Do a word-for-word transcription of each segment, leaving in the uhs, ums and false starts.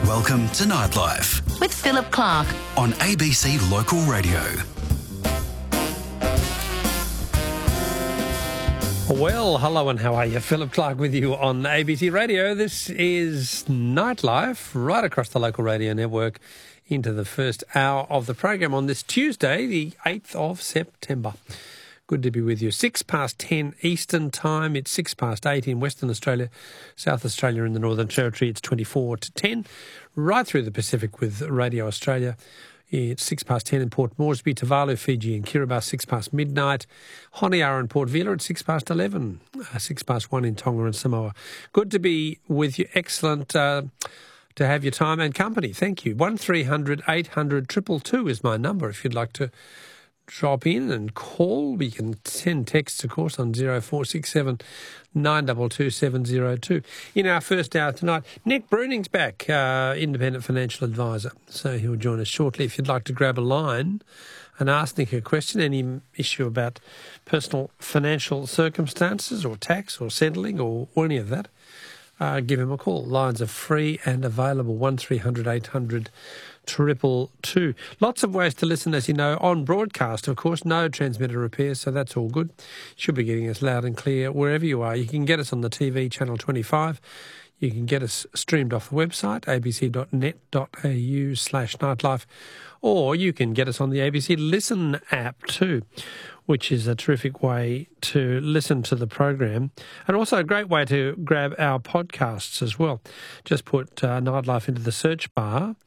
Welcome to Nightlife with Philip Clark on A B C Local Radio. Well, hello and how are you? Philip Clark with you on A B C Radio. This is Nightlife right across the local radio network into the first hour of the program on this Tuesday, the eighth of September. Good to be with you. Six past ten Eastern time. It's six past eight in Western Australia, South Australia and the Northern Territory. It's twenty-four to ten. Right through the Pacific with Radio Australia. It's six past ten in Port Moresby, Tuvalu, Fiji and Kiribati, six past midnight. Honiara and Port Vila at six past eleven. Uh, six past one in Tonga and Samoa. Good to be with you. Excellent uh, to have your time and company. Thank you. one three hundred eight hundred two two two is my number if you'd like to drop in and call. We can send texts, of course, on zero four six seven nine two two seven zero two. In our first hour tonight, Nick Bruning's back, uh, independent financial advisor. So he'll join us shortly. If you'd like to grab a line and ask Nick a question, any issue about personal financial circumstances or tax or settling or, or any of that, uh, give him a call. Lines are free and available, one three hundred eight hundred Triple two. Lots of ways to listen, as you know, on broadcast, of course. No transmitter repairs, so that's all good. Should be getting us loud and clear wherever you are. You can get us on the T V, Channel twenty-five. You can get us streamed off the website, abc.net.au slash nightlife. Or you can get us on the A B C Listen app too, which is a terrific way to listen to the program. And also a great way to grab our podcasts as well. Just put uh, Nightlife into the search bar,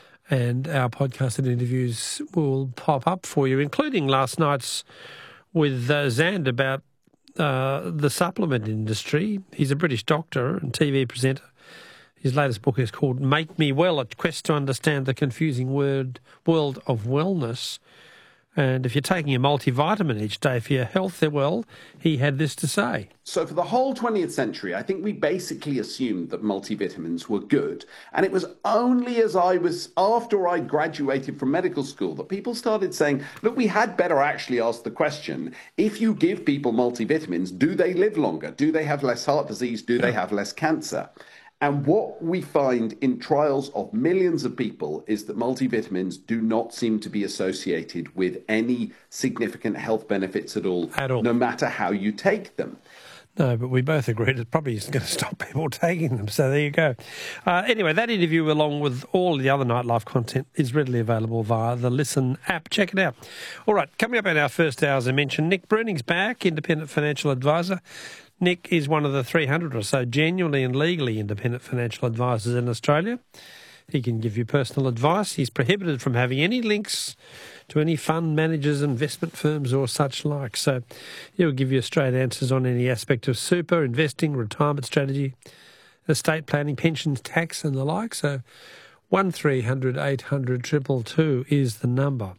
and our podcasted interviews will pop up for you, including last night's with uh, Zand about uh, the supplement industry. He's a British doctor and T V presenter. His latest book is called Make Me Well, A Quest to Understand the Confusing word, World of Wellness. And if you're taking a multivitamin each day for your health, well, he had this to say. So for the whole twentieth century, I think we basically assumed that multivitamins were good. And it was only as I was, after I graduated from medical school, that people started saying, look, we had better actually ask the question, if you give people multivitamins, do they live longer? Do they have less heart disease? Do they have less cancer? And what we find in trials of millions of people is that multivitamins do not seem to be associated with any significant health benefits at all, at all, no matter how you take them. No, but we both agreed it probably isn't going to stop people taking them. So there you go. Uh, anyway, that interview, along with all the other Nightlife content, is readily available via the Listen app. Check it out. All right, coming up in our first hour, as I mentioned, Nick Bruning's back, independent financial advisor. Nick is one of the three hundred or so genuinely and legally independent financial advisors in Australia. He can give you personal advice. He's prohibited from having any links to any fund managers, investment firms or such like. So he'll give you straight answers on any aspect of super, investing, retirement strategy, estate planning, pensions, tax and the like. So one three hundred eight hundred two two two is the number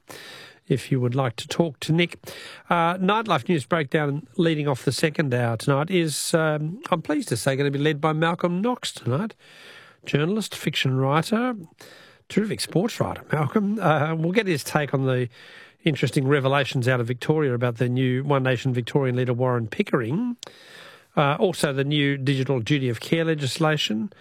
if you would like to talk to Nick. Uh, Nightlife News Breakdown leading off the second hour tonight is, um, I'm pleased to say, going to be led by Malcolm Knox tonight. Journalist, fiction writer, terrific sports writer, Malcolm. Uh, we'll get his take on the interesting revelations out of Victoria about the new One Nation Victorian leader Warren Pickering. Uh, also the new digital duty of care legislation.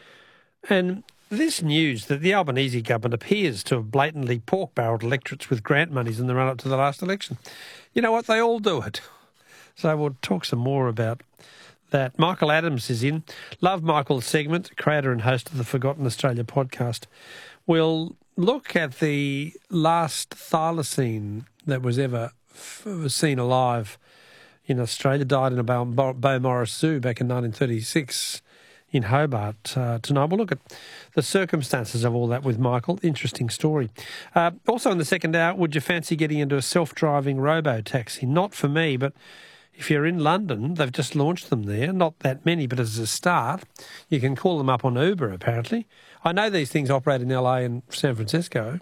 And this news that the Albanese government appears to have blatantly pork-barrelled electorates with grant monies in the run-up to the last election. You know what? They all do it. So we'll talk some more about that. Michael Adams is in. Love Michael's segment, creator and host of the Forgotten Australia podcast. We'll look at the last thylacine that was ever f- seen alive in Australia. Died in a Beaumaris Zoo back in nineteen thirty-six. In Hobart uh, tonight. We'll look at the circumstances of all that with Michael. Interesting story. Uh, also in the second hour, would you fancy getting into a self-driving robo-taxi? Not for me, but if you're in London, they've just launched them there. Not that many, but as a start, you can call them up on Uber, apparently. I know these things operate in L A and San Francisco,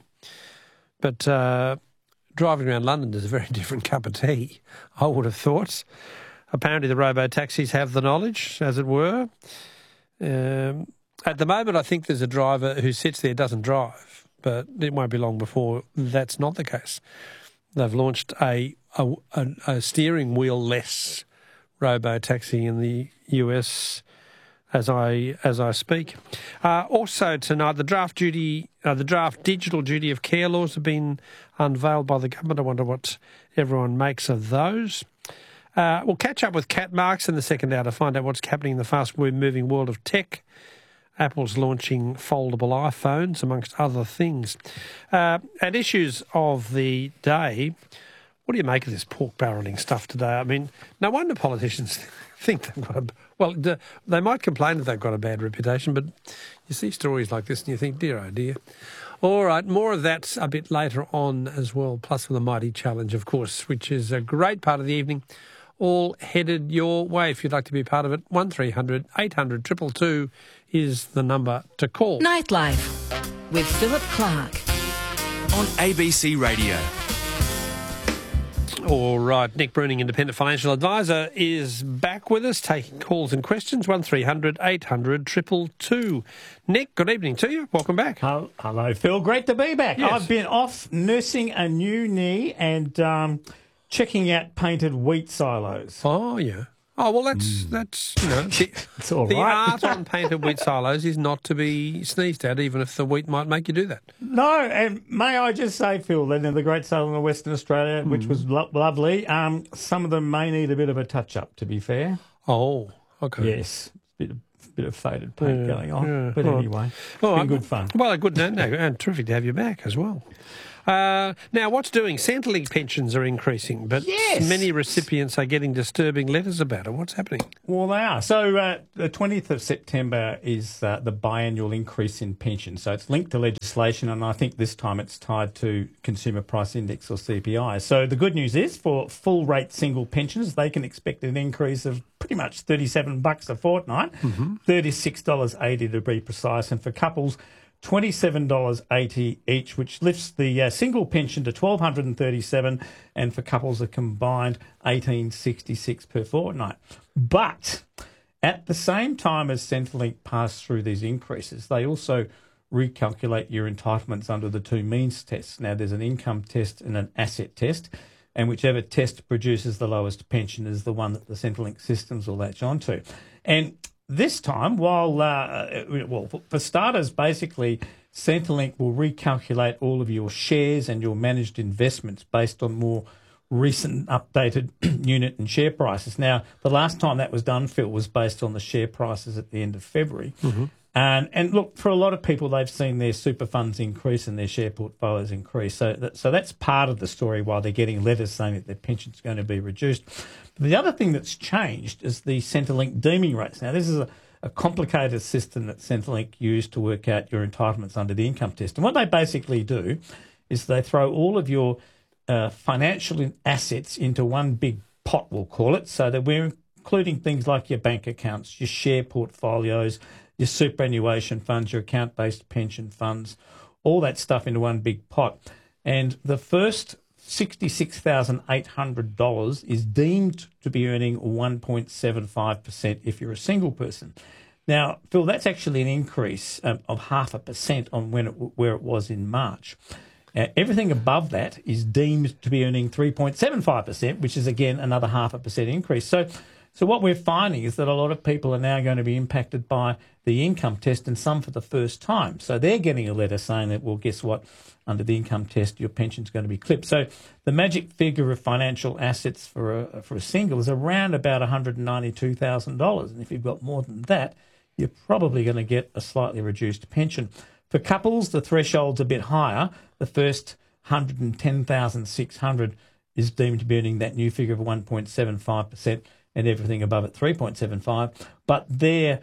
but uh, driving around London is a very different cup of tea, I would have thought. Apparently the robo-taxis have the knowledge, as it were. Um, at the moment, I think there's a driver who sits there, doesn't drive, but it won't be long before that's not the case. They've launched a a, a steering wheel-less robo-taxi in the U S as I as I speak. Uh, also tonight, the draft duty, uh, the draft digital duty of care laws have been unveiled by the government. I wonder what everyone makes of those. Uh, we'll catch up with Kat Marks in the second hour to find out what's happening in the fast-moving world of tech. Apple's launching foldable iPhones, amongst other things. Uh, and issues of the day, what do you make of this pork barrelling stuff today? I mean, no wonder politicians think they've got a... Well, they might complain that they've got a bad reputation, but you see stories like this and you think, dear, oh dear. All right, more of that a bit later on as well, plus with the Mighty Challenge, of course, which is a great part of the evening, all headed your way. If you'd like to be part of it, one three hundred eight hundred two two two is the number to call. Nightlife with Philip Clark on A B C Radio. All right, Nick Bruning, Independent Financial Advisor, is back with us, taking calls and questions, one three hundred eight hundred two two two. Nick, good evening to you. Welcome back. Hello, hello, Phil. Great to be back. Yes. I've been off nursing a new knee and um, checking out painted wheat silos. Oh, yeah. Oh, well, that's, that's you know, the, It's all the right. art on painted wheat silos is not to be sneezed at, even if the wheat might make you do that. No, and may I just say, Phil, that in the Great Sale in Western Australia, which was lo- lovely, um, some of them may need a bit of a touch-up, to be fair. Oh, okay. Yes, bit of, bit of faded paint Yeah, going on. yeah. But Well, anyway, it's All been right. good fun. Well, good, no, no, and terrific to have you back as well. Uh, now, what's doing? Centrelink pensions are increasing, but Yes. many recipients are getting disturbing letters about it. What's happening? Well, they are. So uh, the twentieth of September is uh, the biannual increase in pension. So it's linked to legislation, and I think this time it's tied to Consumer Price Index or C P I. So the good news is for full rate single pensioners, they can expect an increase of pretty much thirty-seven bucks a fortnight, mm-hmm. thirty-six dollars eighty to be precise, and for couples, twenty-seven dollars eighty each, which lifts the uh, single pension to one thousand two hundred thirty-seven dollars, and for couples a combined one thousand eight hundred sixty-six dollars per fortnight. But at the same time as Centrelink passed through these increases, they also recalculate your entitlements under the two means tests. Now, there's an income test and an asset test, and whichever test produces the lowest pension is the one that the Centrelink systems will latch onto. And this time, while, uh, well, for starters, basically, Centrelink will recalculate all of your shares and your managed investments based on more recent updated unit and share prices. Now, the last time that was done, Phil, was based on the share prices at the end of February. Mm-hmm. And, and look, for a lot of people, they've seen their super funds increase and their share portfolios increase. So, that, so that's part of the story why they're getting letters saying that their pension's going to be reduced. But the other thing that's changed is the Centrelink deeming rates. Now, this is a, a complicated system that Centrelink used to work out your entitlements under the income test. And what they basically do is they throw all of your uh, financial assets into one big pot, we'll call it, so that we're including things like your bank accounts, your share portfolios, your superannuation funds, your account-based pension funds, all that stuff into one big pot. And the first sixty-six thousand eight hundred dollars is deemed to be earning one point seven five percent if you're a single person. Now, Phil, that's actually an increase um, of half a percent on when it, where it was in March. Uh, everything above that is deemed to be earning three point seven five percent, which is, again, another half a percent increase. So So what we're finding is that a lot of people are now going to be impacted by the income test, and some for the first time. So they're getting a letter saying that, well, guess what? Under the income test, your pension's going to be clipped. So the magic figure of financial assets for a, for a single is around about one hundred ninety-two thousand dollars. And if you've got more than that, you're probably going to get a slightly reduced pension. For couples, the threshold's a bit higher. The first one hundred ten thousand six hundred dollars is deemed to be earning that new figure of one point seven five percent. And everything above it, three point seven five. But their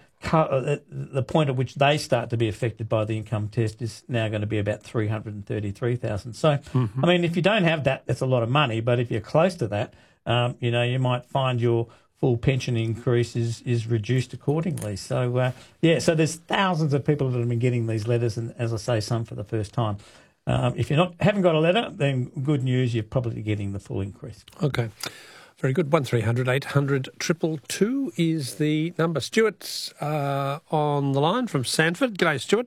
the point at which they start to be affected by the income test is now going to be about three hundred thirty-three thousand. So, mm-hmm. I mean, if you don't have that, that's a lot of money. But if you're close to that, um, you know, you might find your full pension increase is, is reduced accordingly. So, uh, yeah, so there's thousands of people that have been getting these letters, and as I say, some for the first time. Um, if you not haven't got a letter, then good news, you're probably getting the full increase. Okay. Very good. one three hundred eight hundred two two two is the number. Stuart's uh, on the line from Sanford. G'day, Stuart.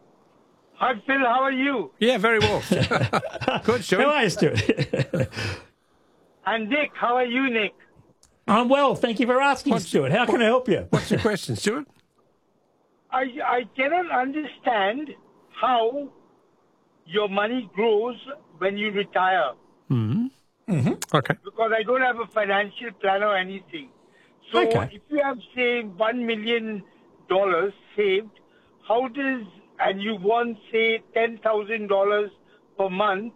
Hi, Phil. How are you? Yeah, very well. Good, Stuart. How are you, Stuart? And Nick, how are you, Nick? I'm well. Thank you for asking, What's- Stuart. How can I help you? What's your question, Stuart? I, I cannot understand how your money grows when you retire. Mm-hmm. Mm-hmm. Okay. Because I don't have a financial plan or anything. So Okay. if you have, say, one million dollars saved, how does, and you want, say, ten thousand dollars per month,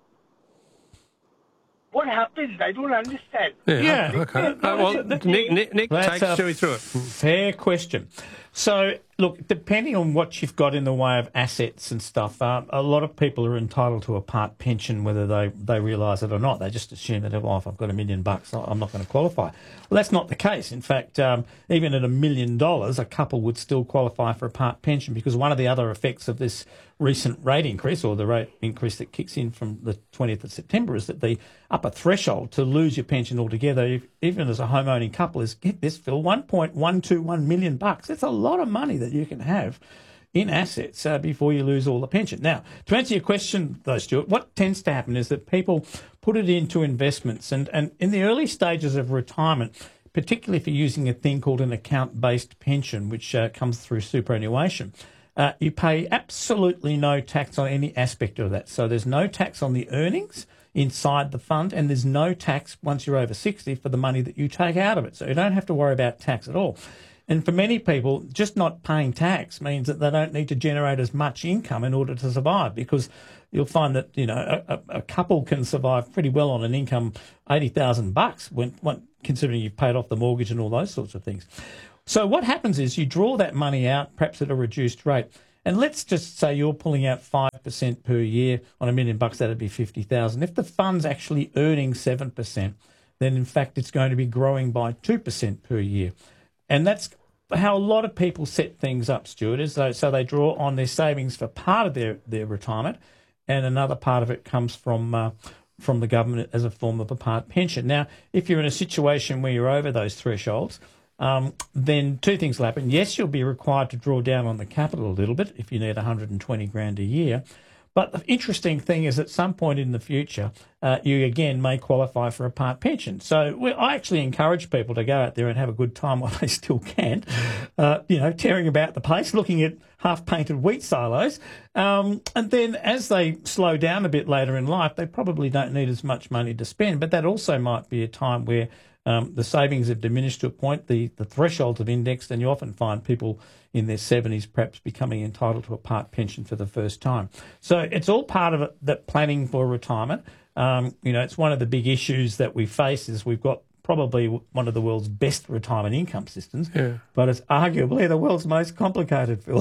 what happens? I don't understand. Yeah. Yeah. Okay. Yeah, Uh, no, well, that's- that- Nick, Nick, Nick That's takes a Stewie through it. fair question. So, look, depending on what you've got in the way of assets and stuff, uh, a lot of people are entitled to a part pension, whether they, they realise it or not. They just assume that, oh, if I've got a million bucks, I'm not going to qualify. Well, that's not the case. In fact, um, even at a million dollars, a couple would still qualify for a part pension, because one of the other effects of this recent rate increase, or the rate increase that kicks in from the twentieth of September, is that the upper threshold to lose your pension altogether, if, even as a home-owning couple, is, get this, Phil, one point one two one million bucks. That's a lot of money that you can have in assets uh, before you lose all the pension. Now, to answer your question, though, Stuart, what tends to happen is that people put it into investments, and, and in the early stages of retirement, particularly if you're using a thing called an account-based pension, which uh, comes through superannuation, uh, you pay absolutely no tax on any aspect of that. So there's no tax on the earnings inside the fund, and there's no tax once you're over sixty for the money that you take out of it. So you don't have to worry about tax at all. And for many people, just not paying tax means that they don't need to generate as much income in order to survive, because you'll find that, you know, a, a couple can survive pretty well on an income eighty thousand bucks when, when considering you've paid off the mortgage and all those sorts of things. So what happens is you draw that money out, perhaps at a reduced rate. And let's just say you're pulling out five percent per year on a million bucks, that'd be fifty thousand. If the fund's actually earning seven percent, then in fact it's going to be growing by two percent per year. And that's how a lot of people set things up, Stuart, is they, so they draw on their savings for part of their, their retirement, and another part of it comes from uh, from the government as a form of a part pension. Now, if you're in a situation where you're over those thresholds, um, then two things will happen. Yes, you'll be required to draw down on the capital a little bit if you need one hundred twenty grand a year. But the interesting thing is, at some point in the future, uh, you again may qualify for a part pension. So we, I actually encourage people to go out there and have a good time while they still can, uh, you know, tearing about the place, looking at half-painted wheat silos. Um, and then as they slow down a bit later in life, they probably don't need as much money to spend. But that also might be a time where um, the savings have diminished to a point, the, the thresholds have indexed, and you often find people in their seventies perhaps becoming entitled to a part pension for the first time. So it's all part of it, that planning for retirement. Um, you know, it's one of the big issues that we face is we've got probably one of the world's best retirement income systems, Yeah. but it's arguably the world's most complicated, Phil.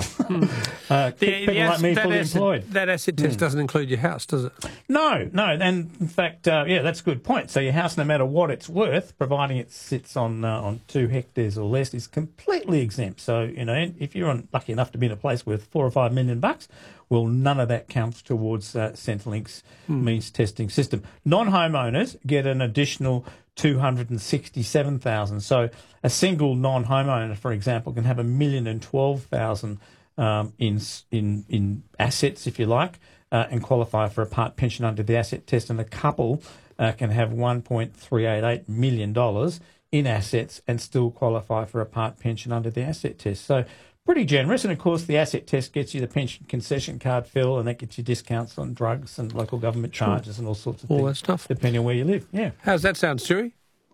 uh, keep The- people the like me asset- fully that asset, employed. That asset test doesn't include your house, does it? No, no, and in fact, uh, yeah, that's a good point. So your house, no matter what it's worth, providing it sits on uh, on two hectares or less, is completely exempt. So, you know, if you're on, lucky enough to be in a place worth four or five million bucks, well, none of that counts towards uh, Centrelink's means testing system. Non-homeowners get an additional two hundred sixty-seven thousand. So a single non-homeowner, for example, can have a million and twelve thousand um, in in in assets, if you like, uh, and qualify for a part pension under the asset test. And a couple uh, can have one point three eight eight million dollars in assets and still qualify for a part pension under the asset test. So pretty generous. And of course, the asset test gets you the pension concession card, Phil, and that gets you discounts on drugs and local government charges and all sorts of All things. that stuff. Depending on where you live. Yeah. How's that sound, Stewie?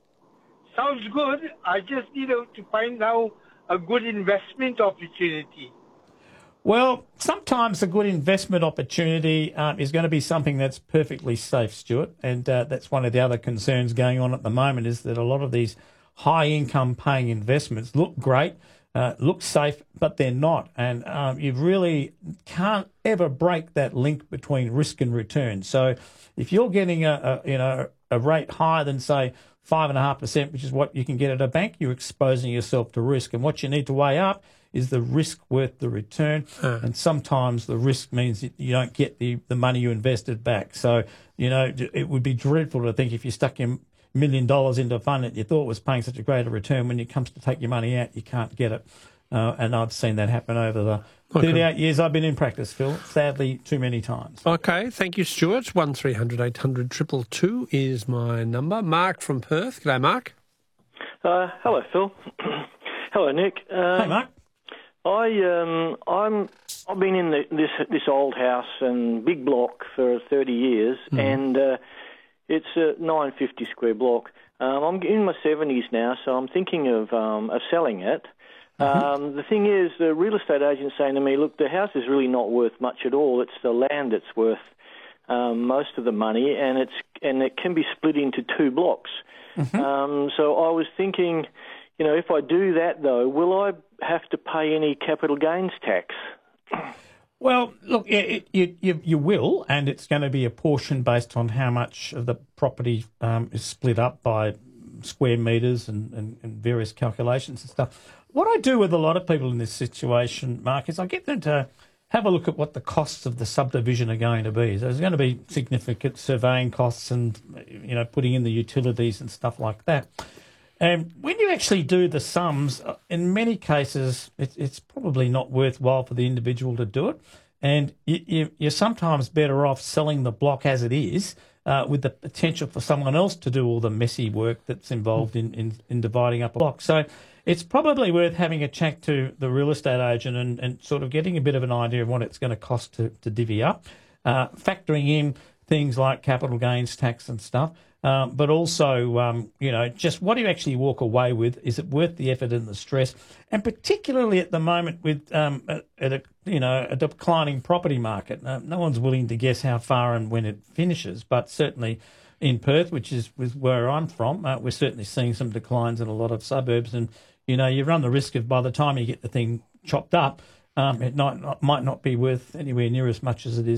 Sounds good. I just need to to find now a good investment opportunity. Well, sometimes a good investment opportunity um, is going to be something that's perfectly safe, Stuart, and uh, that's one of the other concerns going on at the moment, is that a lot of these high-income paying investments look great, uh, look safe, but they're not, and um, you really can't ever break that link between risk and return. So if you're getting a, a you know a rate higher than, say, five and a half percent, which is what you can get at a bank, you're exposing yourself to risk, and what you need to weigh up is the risk worth the return, uh. and sometimes the risk means that you don't get the, the money you invested back. So, you know, it would be dreadful to think if you stuck your million dollars into a fund that you thought was paying such a great return, when it comes to take your money out, you can't get it. Uh, and I've seen that happen over the okay. thirty-eight years I've been in practice, Phil. Sadly, too many times. Okay, thank you, Stuart. one three hundred eight hundred two two two is my number. Mark from Perth. G'day, Mark. Uh, hello, Phil. Hello, Nick. Um, hey, Mark. I um I'm I've been in the, this this old house and big block for thirty years, mm. and uh, it's a nine fifty square block. Um, I'm in my seventies now, so I'm thinking of um, of selling it. Mm-hmm. Um, the thing is, the real estate agent's saying to me, "Look, the house is really not worth much at all. It's the land that's worth um, most of the money, and it's and it can be split into two blocks." Mm-hmm. Um, so I was thinking, you know, if I do that though, will I have to pay any capital gains tax? Well, look, it, it, you, you will, and it's going to be a portion based on how much of the property um, is split up by square metres and, and, and various calculations and stuff. What I do with a lot of people in this situation, Mark, is I get them to have a look at what the costs of the subdivision are going to be. There's going to be significant surveying costs and, you know, putting in the utilities and stuff like that. And when you actually do the sums, in many cases, it, it's probably not worthwhile for the individual to do it. And you, you, you're sometimes better off selling the block as it is, uh, with the potential for someone else to do all the messy work that's involved in, in, in dividing up a block. So it's probably worth having a chat to the real estate agent and, and sort of getting a bit of an idea of what it's going to cost to, to divvy up, uh, factoring in things like capital gains tax and stuff. Um, but also, um, you know, just what do you actually walk away with? Is it worth the effort and the stress? And particularly at the moment with, um, a, a, you know, a declining property market, uh, no one's willing to guess how far and when it finishes. But certainly in Perth, which is where I'm from, uh, we're certainly seeing some declines in a lot of suburbs. And, you know, you run the risk of by the time you get the thing chopped up, um, it might not, might not be worth anywhere near as much as it is